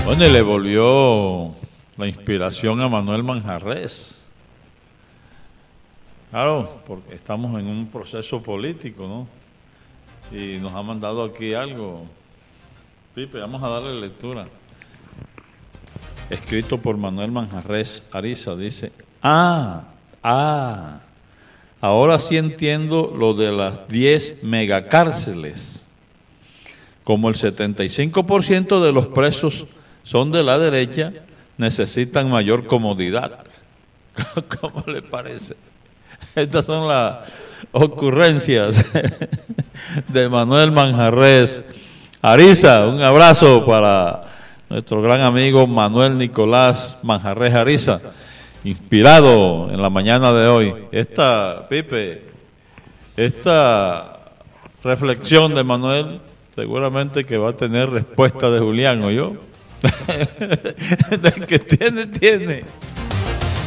Bueno, y le volvió la inspiración a Manuel Manjarrés. Claro, porque estamos en un proceso político, ¿no? Y nos ha mandado aquí algo. Pipe, vamos a darle lectura. Escrito por Manuel Manjarrés Ariza, dice: ahora sí entiendo lo de las 10 megacárceles. Como el 75% de los presos son de la derecha, necesitan mayor comodidad. ¿Cómo le parece? Estas son las ocurrencias de Manuel Manjarrés Ariza. Un abrazo para nuestro gran amigo Manuel Nicolás Manjarrés Ariza, inspirado en la mañana de hoy. Pipe, esta reflexión de Manuel seguramente que va a tener respuesta de Julián, ¿o yo? Del que tiene.